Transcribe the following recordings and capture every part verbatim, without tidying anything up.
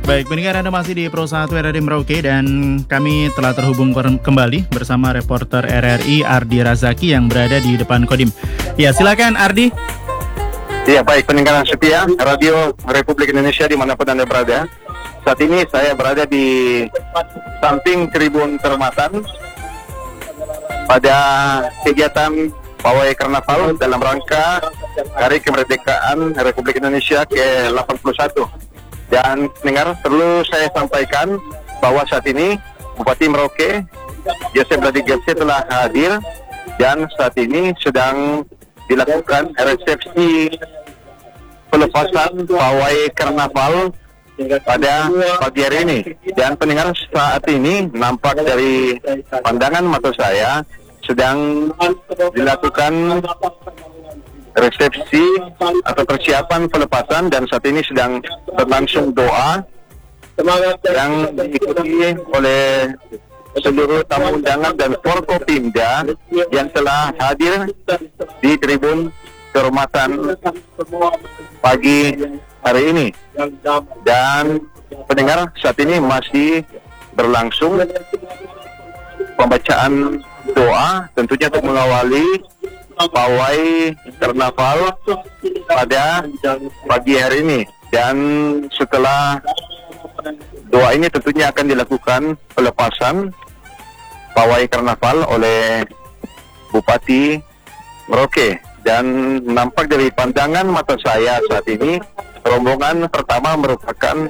Baik, pendengar Anda masih di Pro satu R R I Merauke dan kami telah terhubung kembali bersama reporter R R I Ardi Razaki yang berada di depan Kodim. Ya, silakan Ardi. Ya, baik pendengar setia Radio Republik Indonesia dimanapun Anda berada. Saat ini saya berada di samping Tribun Kehormatan pada kegiatan pawai karnaval dalam rangka Hari Kemerdekaan Republik Indonesia ke delapan puluh satu. Dan pendengar, perlu saya sampaikan bahwa saat ini Bupati Merauke Joseph Bladi Gerse telah hadir dan saat ini sedang dilakukan resepsi pelepasan pawai karnaval pada pagi hari ini. Dan pendengar, saat ini nampak dari pandangan mata saya sedang dilakukan resepsi atau persiapan pelepasan dan saat ini sedang berlangsung doa yang diikuti oleh seluruh tamu undangan dan Forkopimda yang telah hadir di Tribun Kehormatan pagi hari ini. Dan pendengar, saat ini masih berlangsung pembacaan doa tentunya untuk mengawali pawai karnaval pada pagi hari ini. Dan setelah doa ini tentunya akan dilakukan pelepasan pawai karnaval oleh Bupati Merauke. Dan nampak dari pandangan mata saya saat ini, rombongan pertama merupakan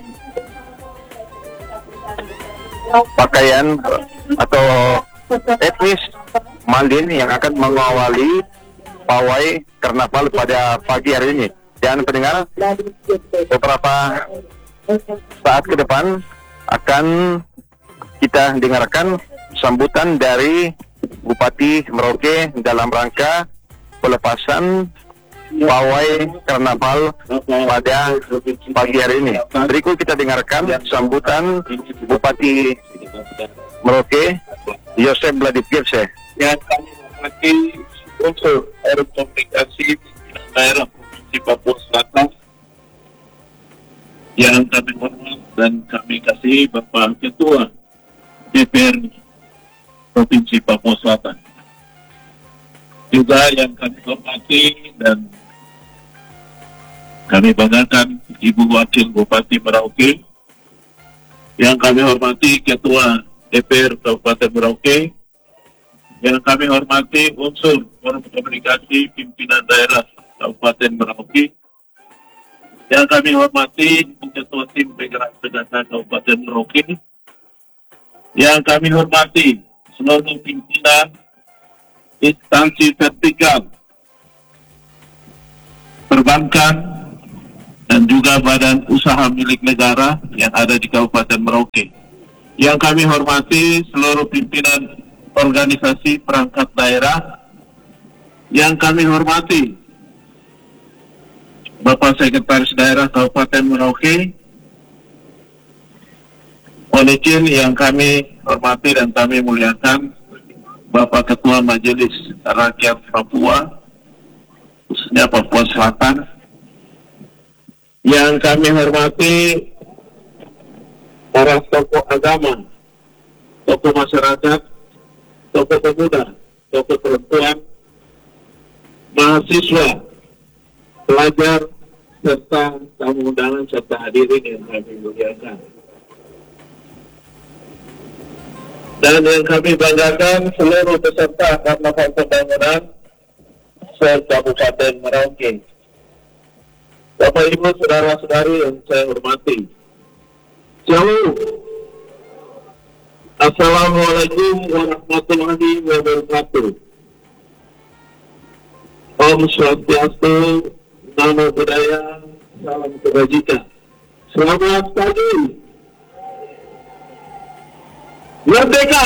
pakaian atau etnis Malin yang akan mengawali pawai karnaval pada pagi hari ini. Dan pendengar, beberapa saat ke depan akan kita dengarkan sambutan dari Bupati Merauke dalam rangka pelepasan pawai karnaval pada pagi hari ini. Berikut kita dengarkan sambutan Bupati Merauke Joseph Bladi Gerse. Yang kami hormati unsur komunikasi daerah Provinsi Papua Selatan, yang kami hormat dan kami kasih Bapak Ketua D P R Provinsi Papua Selatan. Juga yang kami hormati dan kami banggakan Ibu Wakil Bupati Merauke, yang kami hormati Ketua D P R Kabupaten Merauke, yang kami hormati unsur forum komunikasi pimpinan daerah Kabupaten Merauke, yang kami hormati Ketua Tim Penggerak Pesepeda Kabupaten Merauke, yang kami hormati seluruh pimpinan instansi vertikal perbankan dan juga badan usaha milik negara yang ada di Kabupaten Merauke, yang kami hormati seluruh pimpinan organisasi perangkat daerah, yang kami hormati Bapak Sekretaris Daerah Kabupaten Merauke, Onicin, yang kami hormati dan kami muliakan Bapak Ketua Majelis Rakyat Papua, khususnya Papua Selatan, yang kami hormati para tokoh agama, tokoh masyarakat, tokoh pemuda, tokoh perempuan, mahasiswa, pelajar, serta tamu undangan serta hadirin yang kami muliakan. Dan yang kami banggakan seluruh peserta karnaval pembangunan se-Kabupaten Merauke. Bapak Ibu saudara-saudari yang saya hormati, Shalom. Assalamualaikum warahmatullahi wabarakatuh. Om Swastiastu, Namo Buddhaya, Salam Kebajikan. Selamat pagi. Merdeka.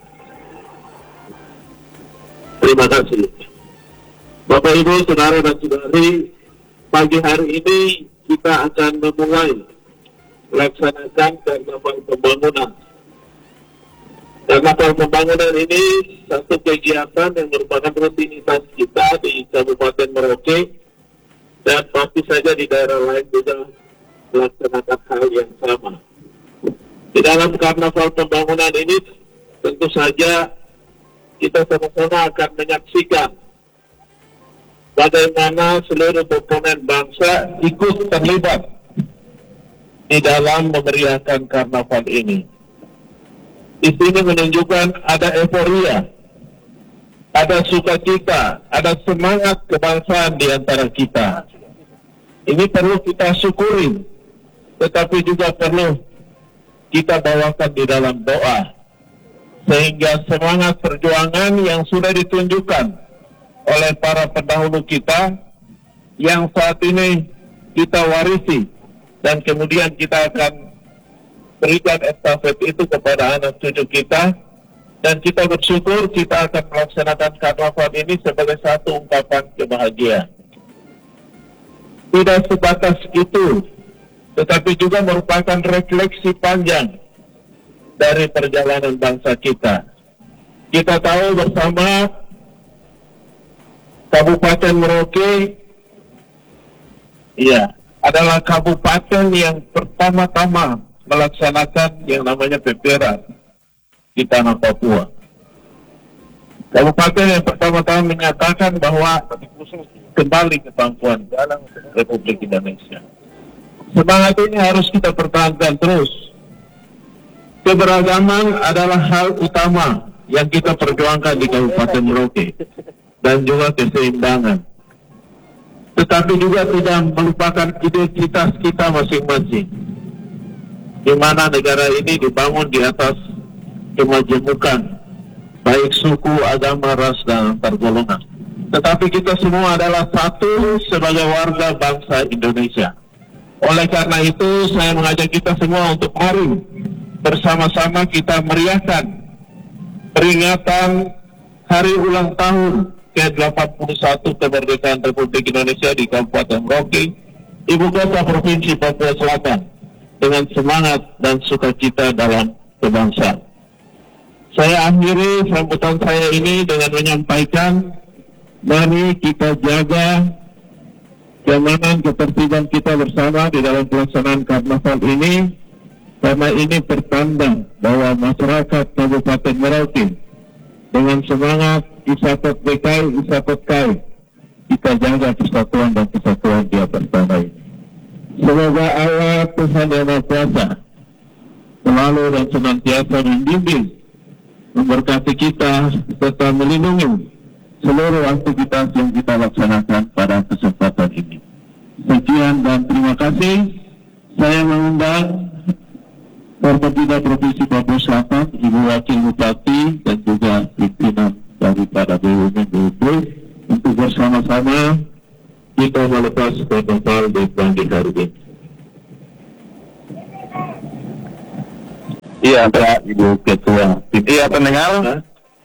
Terima kasih. Bapak Ibu saudara dan saudari, pagi hari ini kita akan memulai melaksanakan karnaval pembangunan. Karnaval pembangunan ini satu kegiatan yang merupakan rutinitas kita di Kabupaten Merauke, dan pasti saja di daerah lain juga melaksanakan hal yang sama. dalam karnaval pembangunan ini tentu saja kita sama-sama akan menyaksikan bagaimana seluruh komponen bangsa ikut terlibat di dalam memeriahkan karnaval ini. Di sini menunjukkan ada euforia, ada sukacita, ada semangat kebangsaan di antara kita. Ini perlu kita syukuri, tetapi juga perlu kita bawakan di dalam doa, sehingga semangat perjuangan yang sudah ditunjukkan oleh para pendahulu kita, yang saat ini kita warisi, dan kemudian kita akan berikan estafet itu kepada anak cucu kita, dan kita bersyukur kita akan melaksanakan karnaval ini sebagai satu ungkapan kebahagiaan. Tidak sebatas itu, tetapi juga merupakan refleksi panjang dari perjalanan bangsa kita. Kita tahu bersama Kabupaten Merauke, ya, adalah kabupaten yang pertama-tama melaksanakan yang namanya P P R A di tanah Papua. Kabupaten yang pertama-tama menyatakan bahwa kembali ke pangkuan dalam Republik Indonesia. Semangat ini harus kita pertahankan terus. Keberagaman adalah hal utama yang kita perjuangkan di Kabupaten Merauke, dan juga keseimbangan. Tetapi juga tidak melupakan identitas kita masing-masing, di mana negara ini dibangun di atas kemajemukan, baik suku, agama, ras, dan antar golongan. Tetapi kita semua adalah satu sebagai warga bangsa Indonesia. Oleh karena itu, saya mengajak kita semua untuk mari bersama-sama kita meriahkan peringatan hari ulang tahun ke delapan puluh satu kemerdekaan Republik Indonesia di Kabupaten Merauke, ibu kota Provinsi Papua Selatan, dengan semangat dan sukacita dalam kebangsaan. Saya akhiri sambutan saya ini dengan menyampaikan, mari kita jaga keamanan ketertiban kita bersama di dalam pelaksanaan karnaval ini, karena ini pertanda bahwa masyarakat Kabupaten Merauke dengan semangat Isatot Bekai, Isatot Kai, kita jaga persatuan dan kesatuan di atas tanah ini. Semoga Allah Tuhan Yang Maha Kuasa selalu dan senantiasa membimbing, memberkati kita, serta melindungi seluruh aktivitas yang kita laksanakan pada kesempatan ini. Sekian dan terima kasih. Saya mengundang Forkopimda Provinsi Papua Selatan, Ibu Wakil Bupati, dan juga pimpinan daripada B U M N B U P untuk bersama-sama kita melepas karnaval di Bangkit hari ini. Iya, Pak Ibu Ketua. iya pendengar.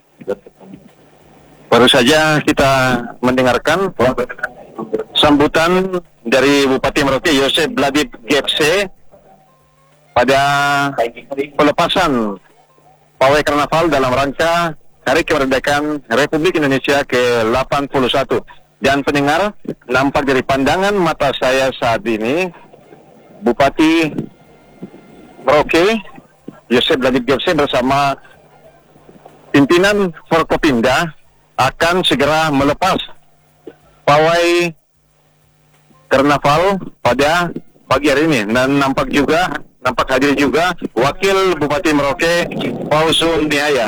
Baru saja kita mendengarkan sambutan dari Bupati Merauke Yosef Bladib Gepse pada pelepasan pawai karnaval dalam rangka Hari Kemerdekaan Republik Indonesia ke delapan puluh satu. Dan pendengar, nampak dari pandangan mata saya saat ini, Bupati Merauke Yosef Bladib Gepse bersama pimpinan Forkopimda akan segera melepas pawai karnaval pada pagi hari ini. Dan nampak juga, nampak hadir juga Wakil Bupati Merauke Pausul Niaya.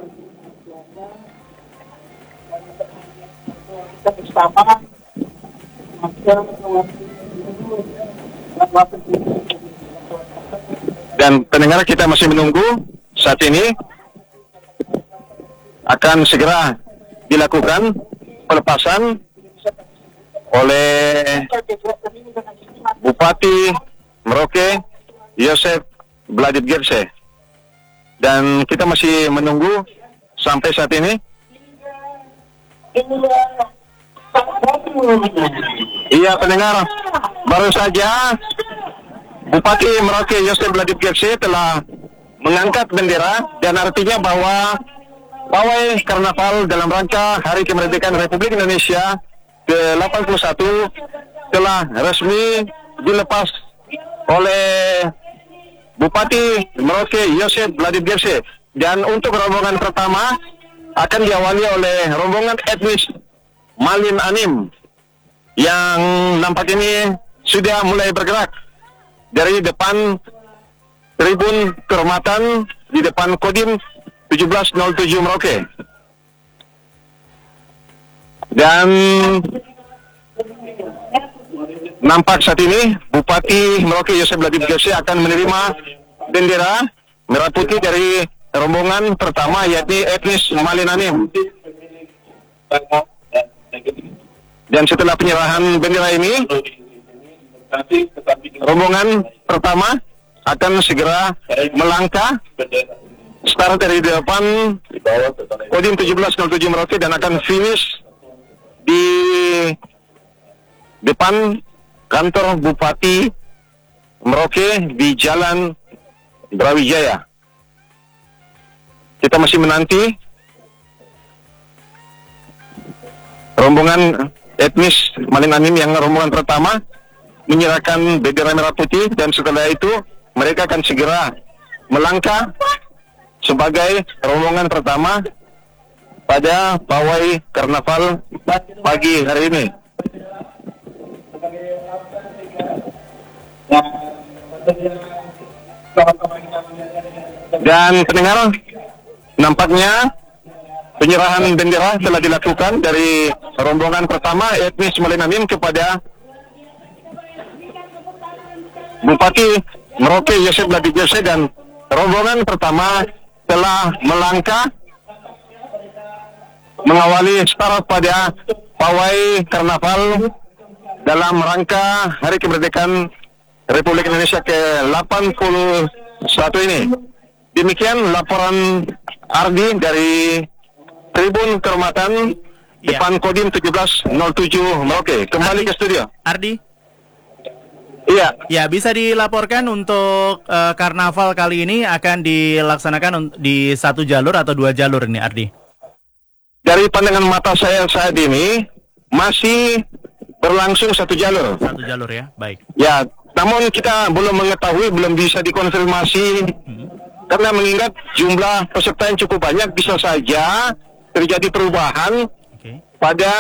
Dan pendengar, kita masih menunggu saat ini akan segera dilakukan pelepasan oleh Bupati Merauke Yosef Bladib Gepse. Dan kita masih menunggu sampai saat ini. Iya pendengar, baru saja Bupati Merauke Yosef Bladib Gepse telah mengangkat bendera, dan artinya bahwa pawai karnaval dalam rangka Hari Kemerdekaan Republik Indonesia ke delapan puluh satu telah resmi dilepas oleh Bupati Merauke Yosef Bladib Gerse. Dan untuk rombongan pertama akan diawali oleh rombongan etnis Malin Anim yang nampak ini sudah mulai bergerak dari depan Tribun Kehormatan di depan Kodim tujuh belas nol tujuh Merauke. Dan nampak saat ini Bupati Merauke Yosef Bladib Gerse akan menerima bendera merah putih dari rombongan pertama, yakni etnis Malin Anim. Dan setelah penyerahan bendera ini, rombongan pertama akan segera melangkah start dari depan Kodim tujuh belas nol tujuh Merauke dan akan finish di depan kantor Bupati Merauke di Jalan Brawijaya. Kita masih menanti rombongan etnis Malin Anim yang rombongan pertama menyerahkan bendera merah putih, dan setelah itu mereka akan segera melangkah sebagai rombongan pertama pada pawai karnaval pagi hari ini. Dan pendengar, nampaknya penyerahan bendera telah dilakukan dari rombongan pertama etnis Malin Anim kepada Bupati Merauke Yosef Bladib Gerse, dan rombongan pertama telah melangkah mengawali start pada pawai karnaval dalam rangka Hari Kemerdekaan Republik Indonesia ke delapan puluh satu ini. Demikian laporan Ardi dari Tribun Kehormatan Ya. depan Kodim tujuh belas nol tujuh Merauke. Kembali Ardi. ke studio. Ardi? Iya, Ya, bisa dilaporkan untuk eh, karnaval kali ini akan dilaksanakan un- di satu jalur atau dua jalur ini, Ardi? dari pandangan mata saya saat ini masih berlangsung satu jalur. Satu jalur ya, baik. Ya, namun kita belum mengetahui, belum bisa dikonfirmasi Hmm. karena mengingat jumlah peserta yang cukup banyak, bisa saja terjadi perubahan Oke. pada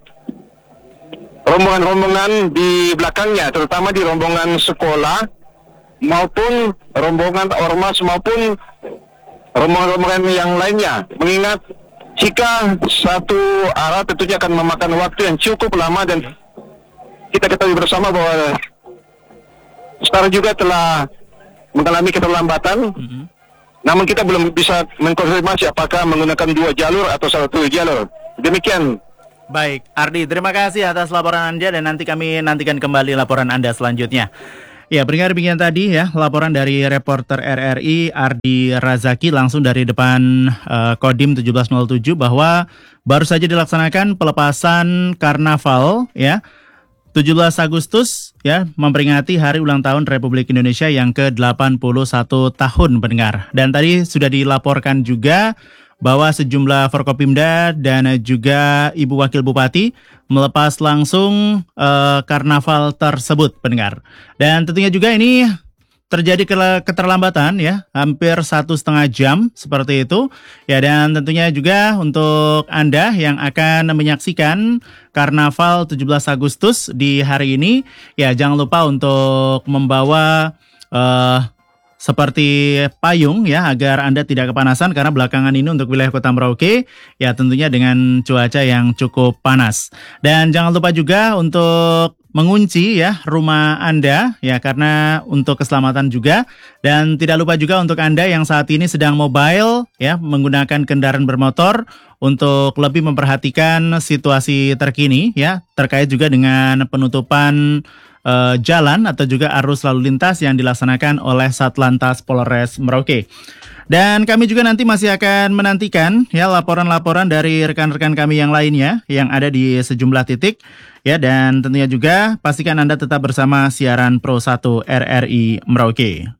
rombongan-rombongan di belakangnya, terutama di rombongan sekolah maupun rombongan ormas maupun rombongan-rombongan yang lainnya. Mengingat jika satu arah tentunya akan memakan waktu yang cukup lama, dan kita ketahui bersama bahwa Star juga telah mengalami keterlambatan. Mhm. Namun kita belum bisa mengkonfirmasi apakah menggunakan dua jalur atau satu jalur. Demikian. Baik, Ardi, terima kasih atas laporan Anda, dan nanti kami nantikan kembali laporan Anda selanjutnya. Ya, beringat demikian tadi ya, laporan dari reporter R R I Ardi Razaki langsung dari depan eh, Kodim tujuh belas nol tujuh bahwa baru saja dilaksanakan pelepasan karnaval ya. tujuh belas Agustus ya, memperingati Hari Ulang Tahun Republik Indonesia yang ke delapan puluh satu tahun, pendengar. Dan tadi sudah dilaporkan juga bahwa sejumlah Forkopimda dan juga Ibu Wakil Bupati melepas langsung eh, karnaval tersebut, pendengar. Dan tentunya juga ini terjadi ke- keterlambatan ya, hampir satu setengah jam seperti itu ya. Dan tentunya juga untuk Anda yang akan menyaksikan karnaval tujuh belas Agustus di hari ini ya, jangan lupa untuk membawa eh, seperti payung ya, agar Anda tidak kepanasan, karena belakangan ini untuk wilayah Kota Merauke ya tentunya dengan cuaca yang cukup panas. Dan jangan lupa juga untuk mengunci ya rumah Anda ya, karena untuk keselamatan juga. Dan tidak lupa juga untuk Anda yang saat ini sedang mobile ya, menggunakan kendaraan bermotor, untuk lebih memperhatikan situasi terkini ya, terkait juga dengan penutupan Uh, jalan atau juga arus lalu lintas yang dilaksanakan oleh Satlantas Polres Merauke. Dan kami juga nanti masih akan menantikan ya laporan-laporan dari rekan-rekan kami yang lainnya yang ada di sejumlah titik ya, dan tentunya juga pastikan Anda tetap bersama siaran Pro satu R R I Merauke.